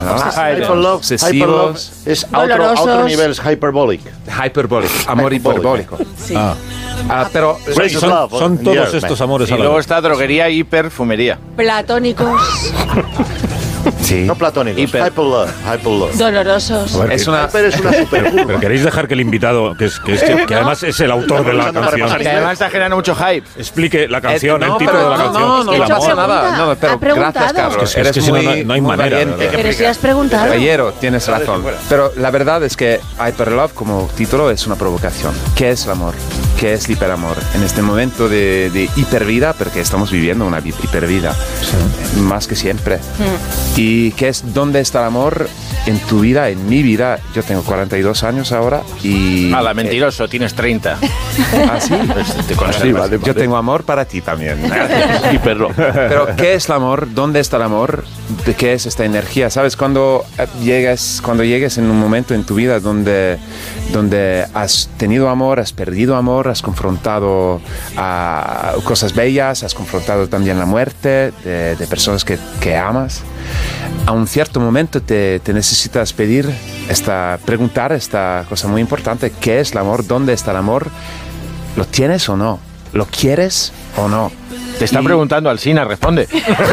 Hyperlove es a otro nivel, es hyperbolic. Amor hiperbólico. Sí. Pero son todos estos amores y a la luego vez. está droguería y perfumería. Platónicos. Sí. No platónicos, hyperlove. Dolorosos. A ver, Es una pero queréis dejar que el invitado, que además es el autor de la canción, Que además está generando mucho hype. explique la canción, el título pero de la canción. No, Es que no yo pasa nada. pregunta, No, pero ha preguntado. gracias, Carlos. Es que si no, no hay muy manera, valiente. ¿verdad? Pero si has preguntado. Caballero, tienes razón. Pero la verdad es que Hyperlove como título es una provocación. ¿Qué es el amor? ¿Qué es el hiperamor? En este momento de hipervida, porque estamos viviendo una hipervida, más que siempre. ¿Y qué es? ¿Dónde está el amor en tu vida, en mi vida? Yo tengo 42 años ahora y... Hala, mentiroso, tienes 30. ¿Ah, sí? Te conservas. Yo tengo amor para ti también. Pero ¿qué es el amor? ¿Dónde está el amor? ¿De qué es esta energía? ¿Sabes? Cuando llegues en un momento en tu vida donde has tenido amor, has perdido amor, has confrontado a cosas bellas, has confrontado también la muerte de personas que amas, a un cierto momento te necesitas preguntar esta cosa muy importante: ¿qué es el amor? ¿Dónde está el amor? ¿Lo tienes o no? ¿Lo quieres o no? Te está preguntando Alsina, responde.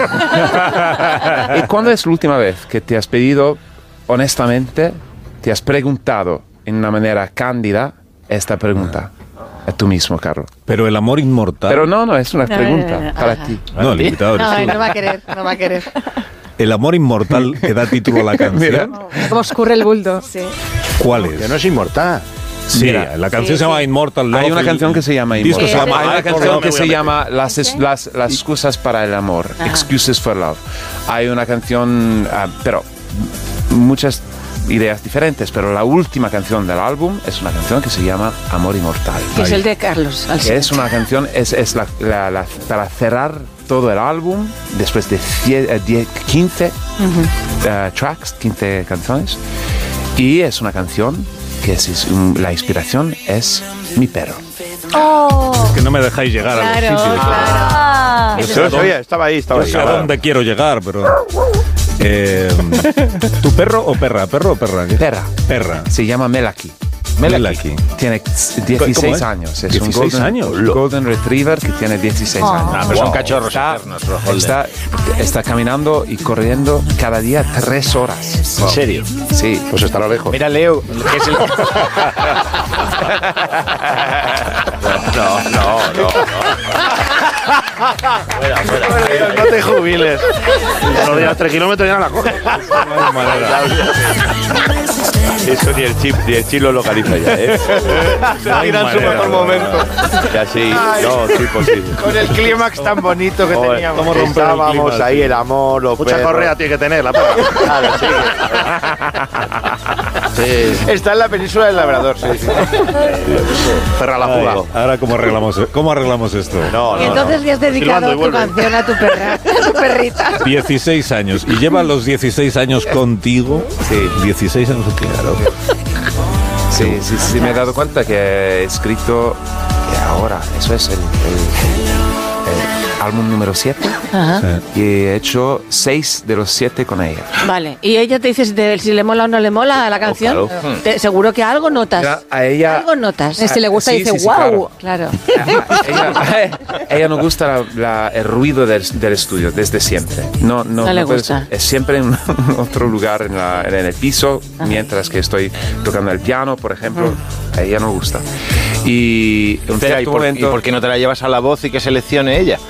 ¿Y cuándo es la última vez que te has pedido honestamente, te has preguntado en una manera cándida esta pregunta a tú mismo, Carlos? Pero el amor inmortal. Pero no, es una pregunta para ti. No, el invitado eres tú. No va a querer. El amor inmortal que da título a la canción. Como escurre el bulto. Sí. ¿Cuál Que es? no es inmortal. Sí, Mira, la canción se llama Immortal Love. Hay una canción que se llama disco Immortal. se llama Hay una I for canción Love. que se llama las excusas para el amor, Excuses for Love. Hay una canción, pero muchas ideas diferentes, pero la última canción del álbum es una canción que se llama Amor Inmortal. Que es el de Carlos Que Alsina. es una canción, es para cerrar todo el álbum, después de 15 tracks, 15 canciones, y es una canción que la inspiración es mi perro. Es que no me dejáis llegar a los sitios. Claro. Yo sé Yo a lo sabía, estaba ahí. Yo sé a dónde quiero llegar, pero... ¿Tu perro o perra? ¿Perro o perra? ¿Qué? Perra. Se llama Melaki. Melaki. Tiene ¿Cómo 16 es? años. Es 16 un años. Golden Retriever que tiene 16 años. Ah, pero son cachorros eternos, los Holden. Está caminando y corriendo cada día 3 horas. ¿En serio? Sí. Pues estará lejos. Mira, Leo, que es el... No. Fuera. No te jubiles. Cuando digas 3 kilómetros ya la coge. Eso ni el chip lo localiza ya, ¿eh? Se tira en su mejor momento. Ya sí, no, sí, posible. Con el clímax tan bonito que Joder, teníamos. ¿cómo estábamos ahí, el amor, los Mucha perros. correa tiene que tener la perra. Claro, sí. Sí. Está en la península del Labrador, sí. Perra a la fuga. Ahora, ¿cómo arreglamos esto? No, Y entonces le has dedicado Silbando y tu vuelve. canción a tu perra, a tu perrita. 16 años. ¿Y lleva los 16 años contigo? Sí. 16 años contigo. Sí, me he dado cuenta que he escrito ahora, eso es el álbum número 7, Ajá. y he hecho 6 de los 7 con ella. Vale. Y ella te dice si le mola o no le mola la canción. claro. Seguro que algo notas. A ella... Algo notas. Si le gusta Sí, dice, sí, sí, wow. Claro. ella no gusta el ruido del estudio desde siempre. No le puede gusta. ser. Es siempre en otro lugar en el piso, mientras que estoy tocando el piano, por ejemplo. A ella no gusta. Y en un Espera, ¿y cierto por momento... qué no te la llevas a la voz y que seleccione ella?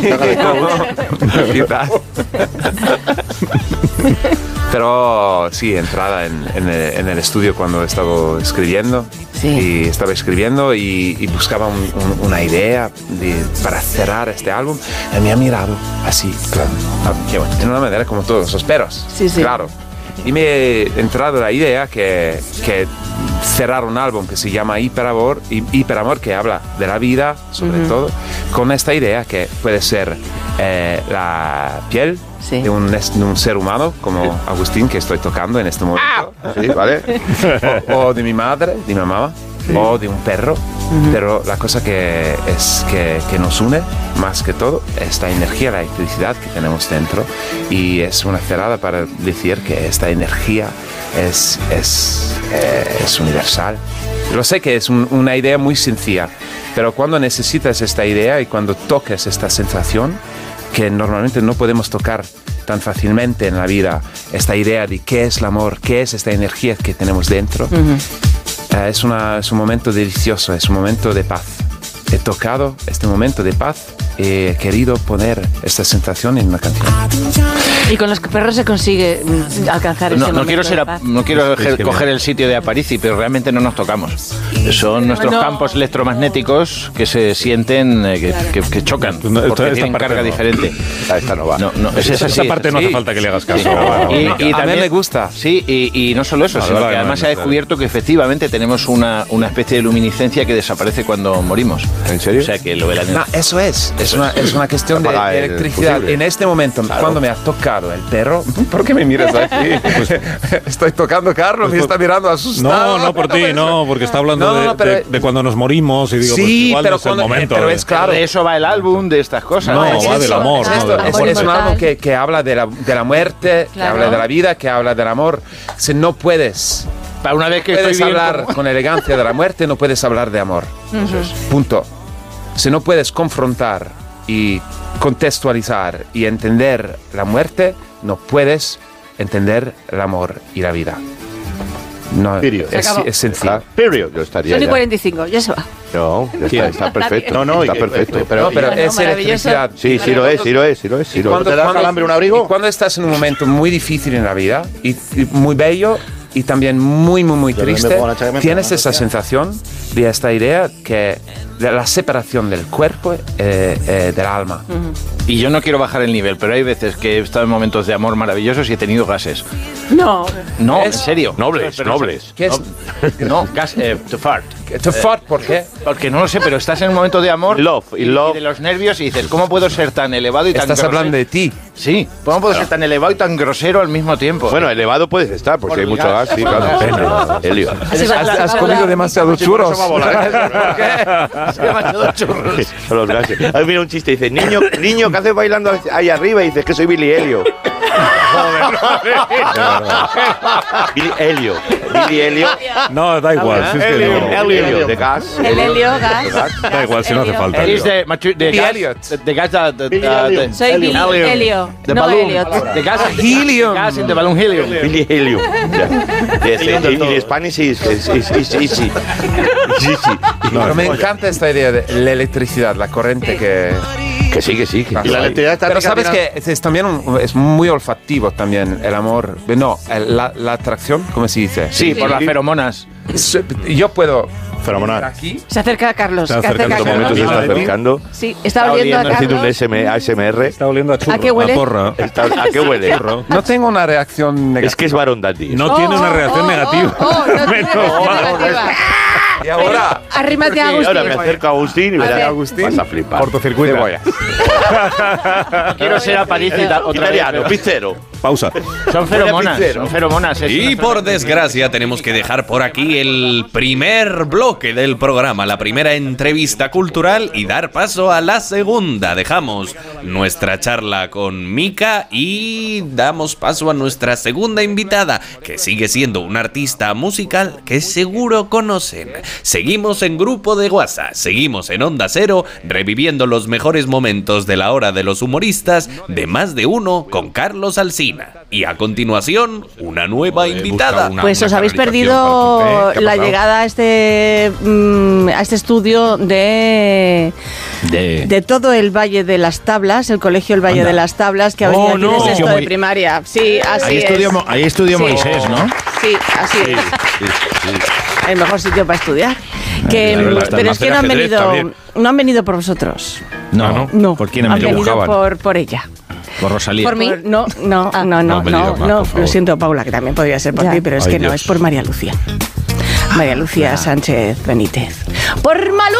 Pero sí, entrada en el estudio cuando estaba escribiendo. Sí. Y estaba escribiendo y buscaba una idea para cerrar este álbum. Y me ha mirado así, claro, de una manera como todos los perros. Sí, sí. Claro. Y me he entrado la idea que cerrar un álbum que se llama Hiperamor, que habla de la vida, sobre todo, con esta idea que puede ser la piel Sí. de un ser humano, como Agustín, que estoy tocando en este momento. Sí, ¿vale? O de mi madre, de mi mamá, o de un perro, pero la cosa que nos une más que todo esta energía, la electricidad que tenemos dentro, y es una cerrada para decir que esta energía es universal. Lo sé que es una idea muy sencilla, pero cuando necesitas esta idea y cuando toques esta sensación que normalmente no podemos tocar tan fácilmente en la vida, esta idea de qué es el amor, qué es esta energía que tenemos dentro, es un momento delicioso, es un momento de paz. He tocado este momento de paz, he querido poner esta sensación en una canción. Y con los perros se consigue alcanzar ese momento de paz. No quiero coger el sitio de Aparici, pero realmente no nos tocamos. Son nuestros campos electromagnéticos que se sienten, que chocan, porque tienen carga diferente. Esta no va. Esa parte no hace falta que le hagas caso. Y a también mí me gusta. Sí, y no solo eso, sino que además se ha descubierto que efectivamente tenemos una especie de luminiscencia que desaparece cuando morimos. ¿En serio? O sea que lo ve la No, eso es una cuestión de electricidad. fusible. En este momento, cuando me ha tocado el perro, ¿por qué me miras así? Estoy tocando a Carlos, me está mirando asustado. No, por ti, no, porque está hablando de cuando nos morimos y digo, sí, pues igual pero no es el momento. pero es claro. De eso va el álbum, de estas cosas. No, es va del eso, amor. es no, esto, es un álbum que habla de la muerte, que Claro. habla de la vida, que habla del amor. Si no puedes Para una vez que puedes estoy bien hablar con elegancia de la muerte, no puedes hablar de amor. Eso es. Punto. Si no puedes confrontar y contextualizar y entender la muerte, no puedes entender el amor y la vida. No, Period. Se acabó. es sencillo. Period, yo estaría Son y ya. 45, ya se va. No, está perfecto. No, está perfecto. No, pero Bueno, es maravilloso. electricidad. Sí, sí lo es. ¿Te da calambre un abrigo? Y cuando estás en un momento muy difícil en la vida y muy bello y también muy Pero triste, me pongo la chaqueta, tienes ¿no? esa sensación de esta idea que de la separación del cuerpo del alma. Y yo no quiero bajar el nivel, pero hay veces que he estado en momentos de amor maravillosos y he tenido gases. No. No, en Es- serio. Nobles, nobles. ¿Qué es? No, gas, to fart. To fart, ¿por qué? Porque no lo sé, pero estás en un momento de amor Love, y de los nervios y dices, ¿cómo puedo ser tan elevado y tan Estás grosero? hablando de ti. Sí, ¿cómo puedo ser tan elevado y tan grosero al mismo tiempo? Bueno, elevado puedes estar, porque Por hay el mucho gas. gas, sí, claro. Pena, Helio. Has comido demasiados churros. Demasiado churros. Son los gases. Ay, mira un chiste, dice, niño, ¿qué haces bailando ahí arriba? Y dices que soy Billy Helio. Billy Helio. No, da igual. Si es que no. Helio, de gas. El helio, gas. Da igual, si no hace falta. It is the Billy gas, Elliot. the gas, Soy Billy Helio, the no balloon, Elliot. the gas, Helium. gas in the balloon helium. Billy Helio. Y Spanish is easy. Pero me encanta esta idea de la electricidad, la corriente que... Que sí. pasa Y la ahí. electricidad está Pero sabes rica, que es también es muy olfativo también el amor. No, la atracción, ¿cómo se dice? Sí, por las feromonas. Yo puedo... Fenomenal. Aquí. Se acerca a Carlos. Se acerca acerca en a En estos momentos se Carlos. está acercando. Sí, está oliendo a Haciendo un Carlos. ASMR. Está oliendo a churro. ¿A qué huele? porra. ¿A qué huele? No tengo una reacción negativa. Es que es varón dandy. No tiene una reacción negativa. No tiene Menos reacción mal. negativa. Y ahora... Arrímate a Y ahora me Agustín. acerco a Agustín y Hacia verás, Agustín. vas a flipar. Cortocircuito. Quiero ser Aparici otra vez. Italiano, pizzero. Pausa. Son feromonas, son feromonas. es Y una por feromona. desgracia tenemos que dejar por aquí el primer bloque del programa, la primera entrevista cultural y dar paso a la segunda. Dejamos nuestra charla con Mika y damos paso a nuestra segunda invitada, que sigue siendo una artista musical que seguro conocen. Seguimos en Grupo de WhatsApp, seguimos en Onda Cero, reviviendo los mejores momentos de la hora de los humoristas de Más de Uno con Carlos Alsina. Y a continuación, una nueva invitada. Pues os habéis perdido la llegada a este estudio de todo el Valle de las Tablas, el colegio El Valle de las Tablas, que ha venido aquí de sexto de primaria. Sí, así es. Ahí estudió Sí. Moisés, ¿no? Sí, así es. El mejor sitio para estudiar. Que, Claro, pero es que no han ajedrez venido, también. no han venido por vosotros. No, No, ¿Por quién han han venido? venido por ella. Por Rosalía. ¿Por mí? No, no, No, por favor. lo siento, Paula, que también podría ser por ti, pero es Ay, que no, Dios. es por María Lucía. María Lucía Sánchez Benítez. ¡Por Malú!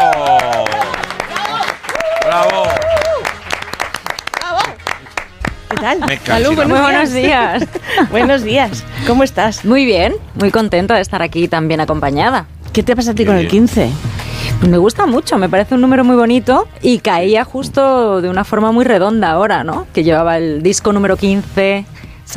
Bravo. ¿Qué tal? Muy buenos días. Buenos días. ¿Cómo estás? Muy bien, muy contenta de estar aquí tan bien acompañada. ¿Qué te pasa a ti con el 15? Pues me gusta mucho, me parece un número muy bonito y caía justo de una forma muy redonda ahora, ¿no? Que llevaba el disco número 15,